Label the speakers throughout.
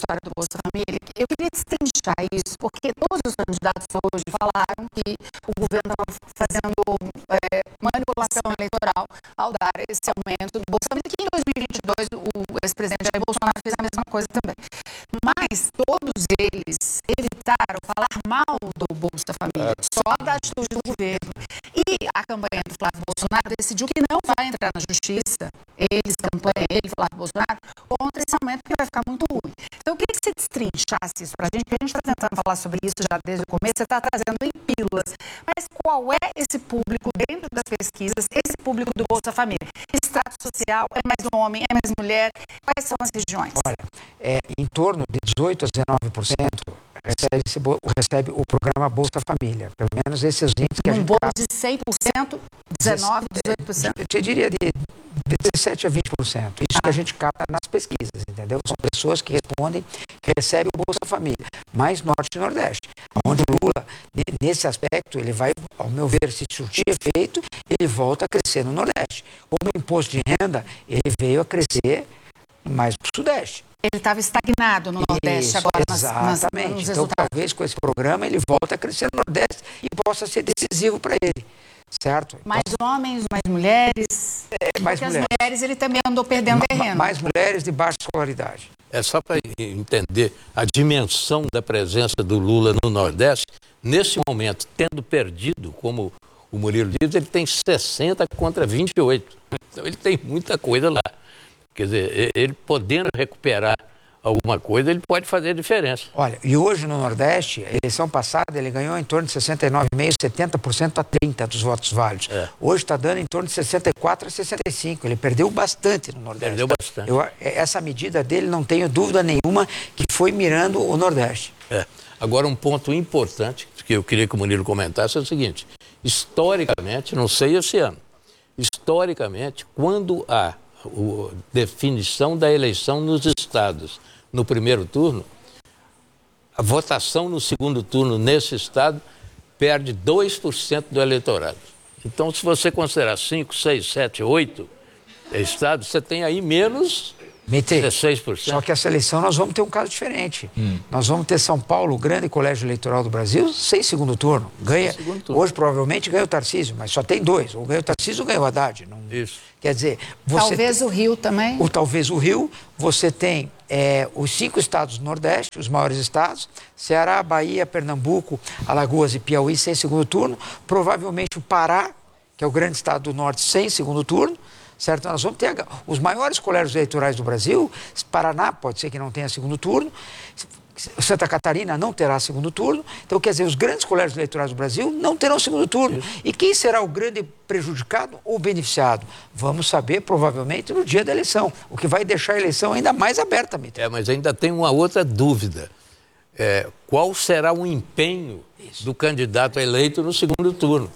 Speaker 1: história do Bolsa Família, eu queria destrinchar isso, porque todos os candidatos hoje falaram que o governo estava fazendo manipulação eleitoral ao dar esse aumento do Bolsa Família, que em 2022 o ex-presidente Jair Bolsonaro fez a mesma coisa também. Mas todos eles evitaram falar mal do Bolsa Família, só da atitude do governo. E a campanha do Flávio Bolsonaro decidiu que não vai entrar na justiça, ele, Flávio Bolsonaro, contra esse aumento que vai ficar muito ruim. Então, eu queria que você destrinchasse isso para a gente, porque a gente está tentando falar sobre isso já desde o começo, você está trazendo em pílulas. Mas qual é esse público dentro das pesquisas, esse público do Bolsa Família? Extrato social, é mais homem, é mais mulher? Quais são as regiões?
Speaker 2: Olha, em torno de 18% a 19% recebe o programa Bolsa Família. Pelo menos esses índices que a gente...
Speaker 1: bolo de 100%, 19%, 18%?
Speaker 2: Eu te diria de 17% a 20%. Isso que a gente capta nas pesquisas, entendeu? São pessoas que respondem que recebem o Bolsa Família, mais Norte e Nordeste. Onde o Lula, nesse aspecto, ele vai, ao meu ver, se surtir efeito, ele volta a crescer no Nordeste. Como o imposto de renda, ele veio a crescer mais para o Sudeste.
Speaker 1: Ele estava estagnado no Nordeste agora
Speaker 2: exatamente.
Speaker 1: nos
Speaker 2: Então,
Speaker 1: resultados.
Speaker 2: talvez com esse programa ele volte a crescer no Nordeste e possa ser decisivo para ele, certo?
Speaker 1: Mais homens, mais mulheres?
Speaker 2: Mais
Speaker 1: Porque
Speaker 2: mulheres.
Speaker 1: as mulheres ele também andou perdendo terreno.
Speaker 2: Mais mulheres de baixa escolaridade.
Speaker 3: É só para entender a dimensão da presença do Lula no Nordeste. Nesse momento, tendo perdido, como o Murilo diz, ele tem 60 contra 28. Então, ele tem muita coisa lá. Quer dizer, ele podendo recuperar alguma coisa, ele pode fazer diferença.
Speaker 2: Olha, e hoje no Nordeste, a eleição passada, ele ganhou em torno de 69,5%, 70% a 30% dos votos válidos. Hoje está dando em torno de 64% a 65%. Ele perdeu bastante no Nordeste.
Speaker 3: Perdeu bastante.
Speaker 2: Essa medida dele, não tenho dúvida nenhuma, que foi mirando o Nordeste.
Speaker 3: Agora, um ponto importante que eu queria que o Murilo comentasse é o seguinte. Historicamente, não sei esse ano, historicamente, quando há definição da eleição nos estados no primeiro turno, a votação no segundo turno nesse estado perde 2% do eleitorado. Então, se você considerar 5, 6, 7, 8 estados, você tem aí menos 16%.
Speaker 2: Só que essa eleição nós vamos ter um caso diferente. Nós vamos ter São Paulo, o grande colégio eleitoral do Brasil, sem segundo turno. Hoje provavelmente ganha o Tarcísio, mas só tem dois. Ou ganha o Tarcísio ou ganha o Haddad.
Speaker 3: Isso.
Speaker 2: Quer dizer...
Speaker 1: Talvez o Rio também?
Speaker 2: Ou talvez o Rio. Você tem os 5 estados do Nordeste, os maiores estados, Ceará, Bahia, Pernambuco, Alagoas e Piauí sem segundo turno. Provavelmente o Pará, que é o grande estado do Norte, sem segundo turno. Certo? Nós vamos ter os maiores colégios eleitorais do Brasil. Paraná pode ser que não tenha segundo turno. Santa Catarina não terá segundo turno. Então, quer dizer, os grandes colégios eleitorais do Brasil não terão segundo turno. E quem será o grande prejudicado ou beneficiado? Vamos saber, provavelmente, no dia da eleição. O que vai deixar a eleição ainda mais aberta, Mitre.
Speaker 3: Mas ainda tem uma outra dúvida. Qual será o empenho do candidato eleito no segundo turno?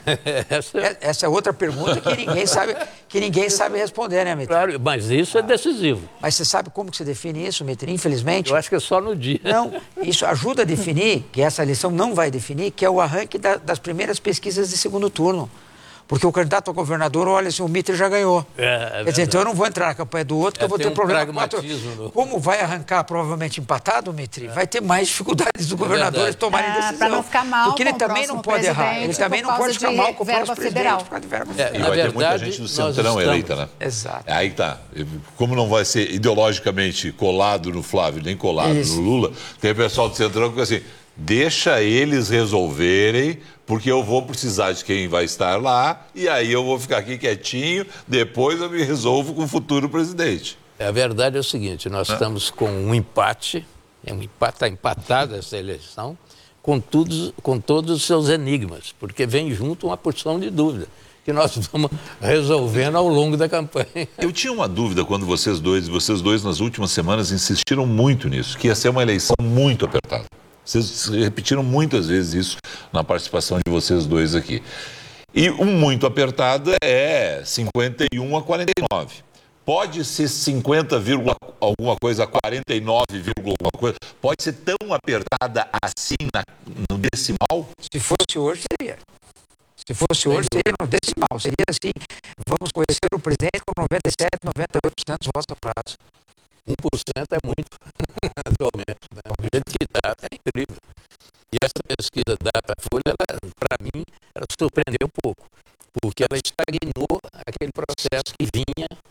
Speaker 2: Essa é outra pergunta que ninguém sabe responder, né, Mitre?
Speaker 3: Claro, mas isso é decisivo.
Speaker 2: Mas você sabe como que se define isso, Mitre? Infelizmente...
Speaker 3: Eu acho que é só no dia.
Speaker 2: Não, isso ajuda a definir, que essa eleição não vai definir, que é o arranque das primeiras pesquisas de segundo turno. Porque o candidato a governador, olha, assim, o Mitre já ganhou. Quer dizer, então eu não vou entrar na campanha do outro, que eu vou ter problema. Como vai arrancar provavelmente empatado, Mitre, vai ter mais dificuldades dos governadores tomarem decisão.
Speaker 1: Para não ficar mal.
Speaker 2: Porque ele também não pode errar. Ele também não pode ficar mal com o próximo presidente por causa de verba federal.
Speaker 4: E vai ter muita gente do Centrão eleita, né?
Speaker 2: Exato.
Speaker 4: Aí tá. Como não vai ser ideologicamente colado no Flávio, nem colado no Lula, tem o pessoal do Centrão que fica assim, deixa eles resolverem, porque eu vou precisar de quem vai estar lá, e aí eu vou ficar aqui quietinho, depois eu me resolvo com o futuro presidente.
Speaker 3: A verdade é o seguinte, nós estamos com um empate, está empatada essa eleição, com todos os seus enigmas, porque vem junto uma porção de dúvida, que nós vamos resolvendo ao longo da campanha.
Speaker 4: Eu tinha uma dúvida quando vocês dois nas últimas semanas insistiram muito nisso, que ia ser uma eleição muito apertada. Vocês repetiram muitas vezes isso na participação de vocês dois aqui. E um muito apertado é 51 a 49. Pode ser 50, alguma coisa, 49, alguma coisa. Pode ser tão apertada assim no decimal?
Speaker 2: Se fosse hoje, seria. Se fosse hoje, seria no decimal. Seria assim, vamos conhecer o presidente com 97, 98% dos votos apurados.
Speaker 3: 1% é muito atualmente. Né? O jeito que está é incrível. E essa pesquisa Datafolha, para mim, ela surpreendeu um pouco, porque ela estagnou aquele processo que vinha